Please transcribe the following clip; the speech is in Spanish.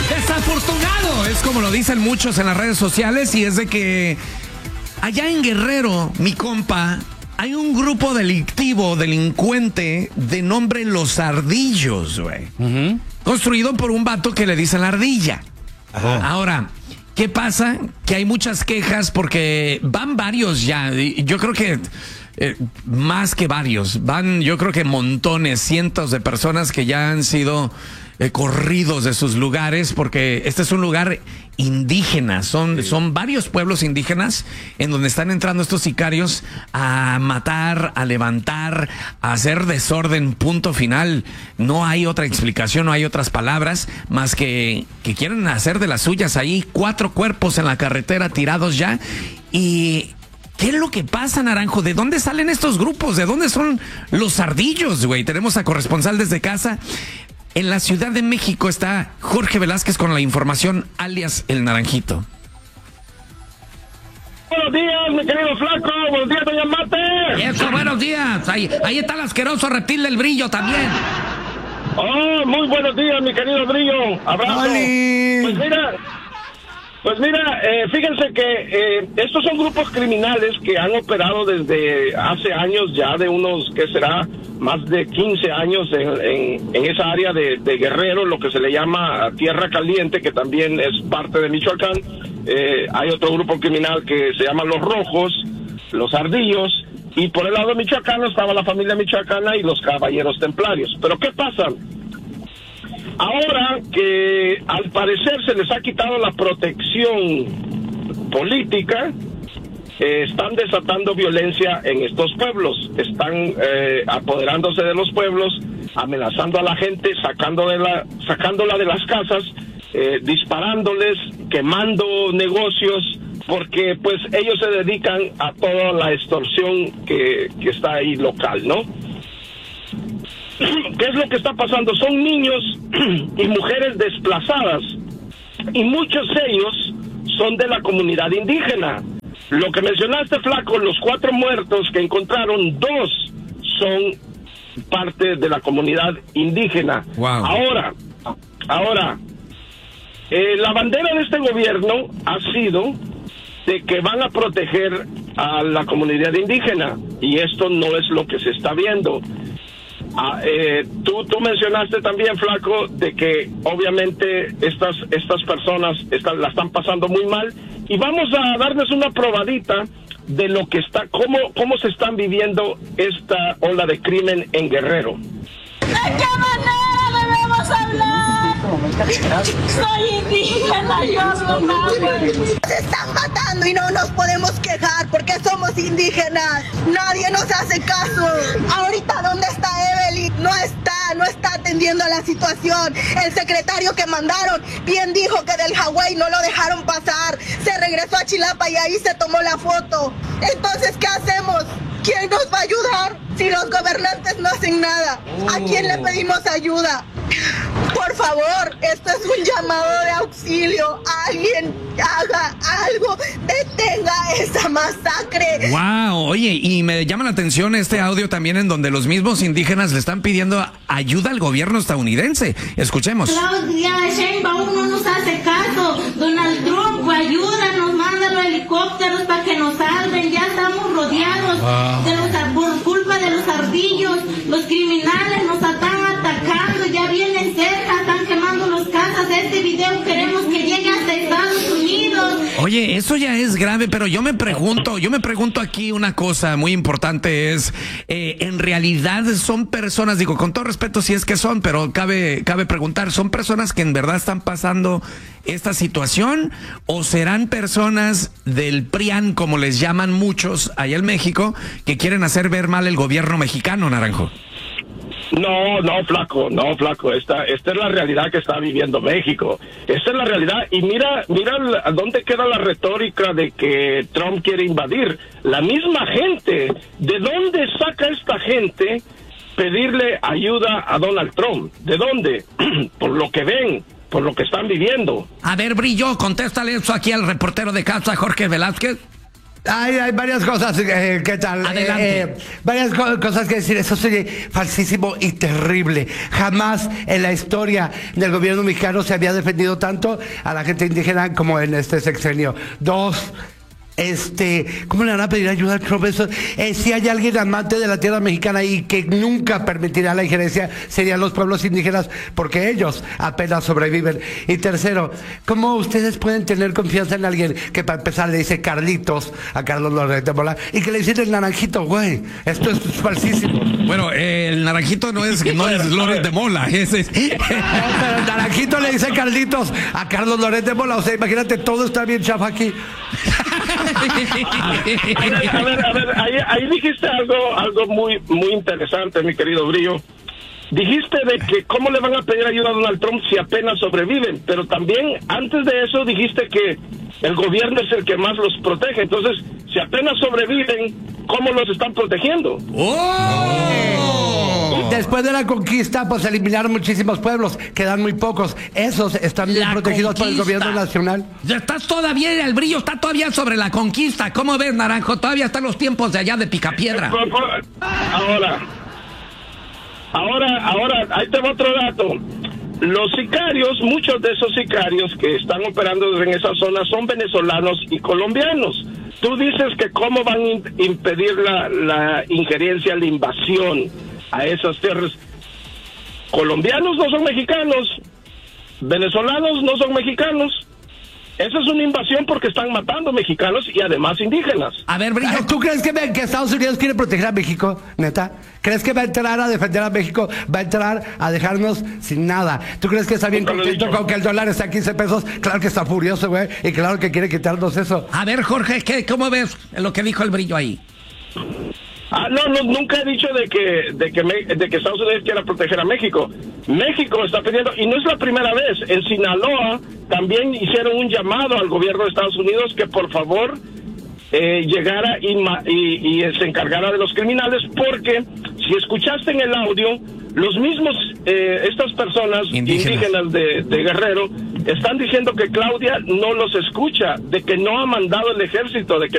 Desafortunado, es como lo dicen muchos en las redes sociales, y es de que allá en Guerrero, mi compa, hay un grupo delincuente de nombre Los Ardillos, güey. Construido por un vato que le dicen la ardilla. Ajá. Ahora, ¿qué pasa? Que hay muchas quejas porque van varios ya. Yo creo que más que varios. Van, yo creo que montones, cientos de personas que ya han sido corridos de sus lugares, porque este es un lugar indígena, son varios pueblos indígenas en donde están entrando estos sicarios a matar, a levantar, a hacer desorden, punto final. No hay otra explicación, no hay otras palabras más que quieren hacer de las suyas ahí. 4 cuerpos en la carretera tirados ya. Y ¿qué es lo que pasa, Naranjo? ¿De dónde salen estos grupos? ¿De dónde son los ardillos, güey? Tenemos a corresponsal desde casa. En la Ciudad de México está Jorge Velázquez con la información, alias El Naranjito. Buenos días, mi querido Flaco. Buenos días, doña Mate. Eso, buenos días. Ahí está el asqueroso reptil del Brillo también. Oh, muy buenos días, mi querido Brillo. Abrazo. ¡Oli! Pues mira, fíjense que estos son grupos criminales que han operado desde hace años ya, de unos, ¿qué será? Más de 15 años en esa área de Guerrero, lo que se le llama Tierra Caliente, que también es parte de Michoacán. Hay otro grupo criminal que se llama Los Rojos, Los Ardillos, y por el lado michoacano estaba la familia michoacana y los Caballeros Templarios. Pero ¿qué pasa? Ahora que al parecer se les ha quitado la protección política, están desatando violencia en estos pueblos, están apoderándose de los pueblos, amenazando a la gente, sacándola de las casas, disparándoles, quemando negocios, porque pues ellos se dedican a toda la extorsión que está ahí local, ¿no? ¿Qué es lo que está pasando? Son niños y mujeres desplazadas, y muchos de ellos son de la comunidad indígena. Lo que mencionaste, Flaco, los 4 muertos que encontraron, 2 son parte de la comunidad indígena. Wow. Ahora, la bandera de este gobierno ha sido de que van a proteger a la comunidad indígena, y esto no es lo que se está viendo. Tú mencionaste también, Flaco, de que obviamente estas personas la están pasando muy mal, y vamos a darles una probadita de lo que cómo se están viviendo esta ola de crimen en Guerrero. ¿De qué manera debemos hablar? Soy indígena, yo hablo náhuatl. Se están matando y no nos podemos quejar porque somos indígenas. Nadie nos hace caso. Ahorita, ¿dónde está Evelyn? No está atendiendo la situación. El secretario que mandaron bien dijo que del Hawái no lo dejaron pasar. Se regresó a Chilapa y ahí se tomó la foto. Entonces, ¿qué hacemos? ¿Quién nos va a ayudar si los gobernantes no hacen nada? ¿A quién le pedimos ayuda? Por favor, esto es un llamado de auxilio. Alguien haga algo, detenga esa masacre. Wow, oye, y me llama la atención este audio también en donde los mismos indígenas le están pidiendo ayuda al gobierno estadounidense. Escuchemos. Claudia Sheinbaum no nos hace caso. Donald Trump, ayúdanos, manda los helicópteros para que nos salven. Ya estamos rodeados por culpa de los ardillos. Los criminales nos están atacando, ya vienen cerca, están quemando las casas. Este video queremos que llegue hasta Estados Unidos. Oye, eso ya es grave, pero yo me pregunto aquí una cosa muy importante es, en realidad son personas, digo, con todo respeto si es que son, pero cabe preguntar, ¿son personas que en verdad están pasando esta situación o serán personas del PRIAN, como les llaman muchos allá en México, que quieren hacer ver mal el gobierno mexicano, Naranjo? No, Flaco. Esta es la realidad que está viviendo México. Esta es la realidad. Y mira dónde queda la retórica de que Trump quiere invadir. La misma gente. ¿De dónde saca esta gente pedirle ayuda a Donald Trump? ¿De dónde? Por lo que ven, por lo que están viviendo. A ver, Brillo, contéstale eso aquí al reportero de casa, Jorge Velázquez. Hay varias cosas, ¿qué tal? Adelante. Varias cosas que decir. Eso sería falsísimo y terrible. Jamás en la historia del gobierno mexicano se había defendido tanto a la gente indígena como en este sexenio. Dos, ¿cómo le van a pedir ayuda a Trump? Si hay alguien amante de la tierra mexicana y que nunca permitirá la injerencia, serían los pueblos indígenas, porque ellos apenas sobreviven. Y tercero, ¿cómo ustedes pueden tener confianza en alguien que para empezar le dice Carlitos a Carlos Loret de Mola y que le dice el naranjito, güey? Esto es falsísimo. Bueno, el naranjito no es Loret de Mola, ese es... Pero el naranjito le dice Carlitos a Carlos Loret de Mola. O sea, imagínate, todo está bien chafa aquí. A ver, ahí dijiste algo muy interesante, mi querido Brillo. Dijiste de que cómo le van a pedir ayuda a Donald Trump si apenas sobreviven, pero también antes de eso dijiste que el gobierno es el que más los protege. Entonces, si apenas sobreviven, ¿cómo los están protegiendo? Después de la conquista, pues eliminaron muchísimos pueblos, quedan muy pocos. Esos están bien protegidos por el gobierno nacional. Ya estás todavía, el Brillo está todavía sobre la conquista. ¿Cómo ves, Naranjo? Todavía están los tiempos de allá de Picapiedra. Ahora, ahí te va otro dato. Los sicarios, muchos de esos sicarios que están operando en esa zona son venezolanos y colombianos. Tú dices que cómo van a impedir la injerencia, la invasión a esas tierras. Colombianos no son mexicanos, venezolanos no son mexicanos. Esa es una invasión porque están matando mexicanos y además indígenas. A ver, Brillo, ¿tú crees que Estados Unidos quiere proteger a México, neta? ¿Crees que va a entrar a defender a México? ¿Va a entrar a dejarnos sin nada? ¿Tú crees que está bien contento con que el dólar está a 15 pesos? Claro que está furioso, güey, y claro que quiere quitarnos eso. a ver, Jorge, ¿cómo ves lo que dijo el Brillo ahí? No, nunca he dicho de que Estados Unidos quiera proteger a México. México está pidiendo, y no es la primera vez, en Sinaloa también hicieron un llamado al gobierno de Estados Unidos que por favor llegara y se encargara de los criminales, porque si escuchaste en el audio, los mismos, estas personas indígenas de Guerrero están diciendo que Claudia no los escucha, de que no ha mandado el ejército, de que